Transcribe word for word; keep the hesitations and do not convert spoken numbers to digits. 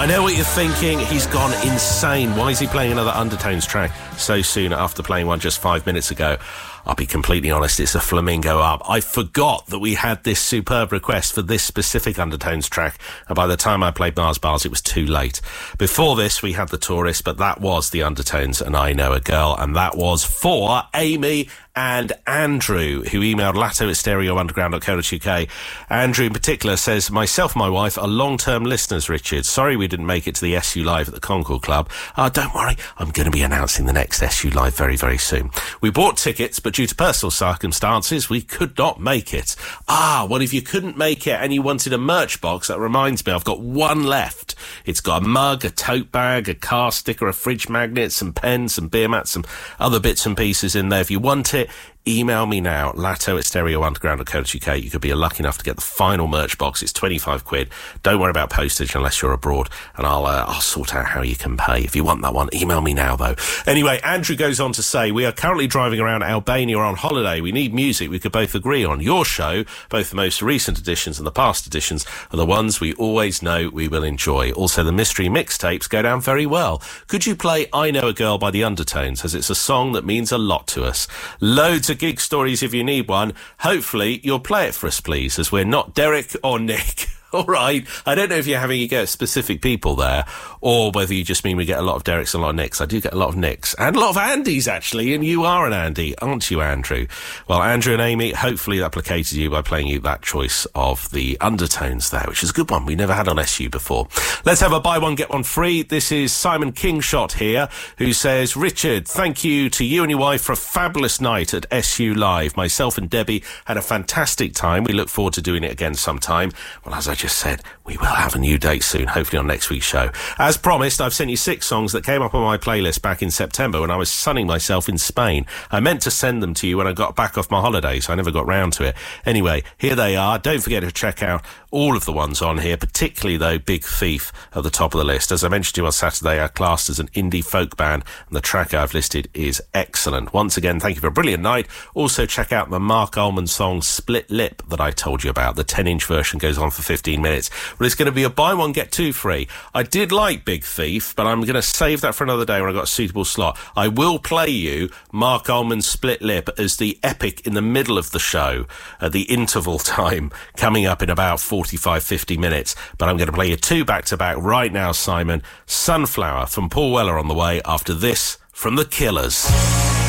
I know what you're thinking. He's gone insane. Why is he playing another Undertones track so soon after playing one just five minutes ago? I'll be completely honest, it's a Flamingo Up. I forgot that we had this superb request for this specific Undertones track, and by the time I played Mars Bars, it was too late. Before this, we had The Tourist, but that was the Undertones and I Know a Girl, and that was for Amy and Andrew, who emailed latto at stereo underground dot co dot uk. Andrew in particular says, myself and my wife are long-term listeners, Richard. Sorry we didn't make it to the S U Live at the Concord Club. Uh, don't worry, I'm going to be announcing the next S U Live very, very soon. We bought tickets, but due to personal circumstances, we could not make it. Ah, well, if you couldn't make it and you wanted a merch box, that reminds me, I've got one left. It's got a mug, a tote bag, a car sticker, a fridge magnet, some pens, some beer mats, some other bits and pieces in there. If you want it, email me now, latto at stereo underground dot co dot uk. You could be lucky enough to get the final merch box. It's twenty-five quid. Don't worry about postage unless you're abroad, and I'll uh, I'll sort out how you can pay. If you want that one, email me now, though. Anyway, Andrew goes on to say, we are currently driving around Albania on holiday. We need music we could both agree on. Your show, both the most recent editions and the past editions, are the ones we always know we will enjoy. Also, the mystery mixtapes go down very well. Could you play I Know a Girl by the Undertones, as it's a song that means a lot to us? Loads of gig stories if you need one. Hopefully you'll play it for us, please, as we're not Derek or Nick. All right. I don't know if you're having a go at specific people there, or whether you just mean we get a lot of Dereks and a lot of Nicks. I do get a lot of Nicks and a lot of Andys, actually, and you are an Andy, aren't you, Andrew? Well, Andrew and Amy, hopefully that placated you by playing you that choice of the Undertones there, which is a good one. We never had on S U before. Let's have a buy one, get one free. This is Simon Kingshot here, who says, Richard, thank you to you and your wife for a fabulous night at S U Live. Myself and Debbie had a fantastic time. We look forward to doing it again sometime. Well, as I just said, we will have a new date soon, hopefully on next week's show. As promised, I've sent you six songs that came up on my playlist back in September when I was sunning myself in Spain. I meant to send them to you when I got back off my holiday, so I never got round to it. Anyway, here they are. Don't forget to check out all of the ones on here, particularly, though, Big Thief at the top of the list. As I mentioned to you on Saturday, are classed as an indie folk band, and the track I've listed is excellent. Once again, thank you for a brilliant night. Also, check out the Mark Ullman song Split Lip that I told you about. The ten-inch version goes on for fifteen minutes. Well, it's going to be a buy one, get two free. I did like Big Thief, but I'm going to save that for another day when I've got a suitable slot. I will play you Mark Ullman's Split Lip as the epic in the middle of the show, at the interval time, coming up in about forty-five, fifty minutes. But I'm going to play you two back-to-back right now, Simon. Sunflower from Paul Weller on the way after this from The Killers.